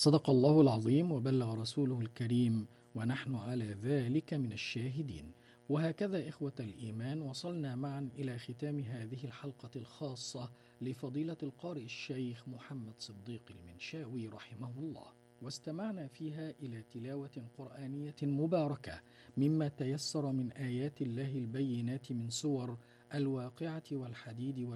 صدق الله العظيم وبلغ رسوله الكريم، ونحن على ذلك من الشاهدين. وهكذا إخوة الإيمان وصلنا معا إلى ختام هذه الحلقة الخاصة لفضيلة القارئ الشيخ محمد صديق المنشاوي رحمه الله، واستمعنا فيها إلى تلاوة قرآنية مباركة مما تيسر من آيات الله البينات من سور الواقعة والحديد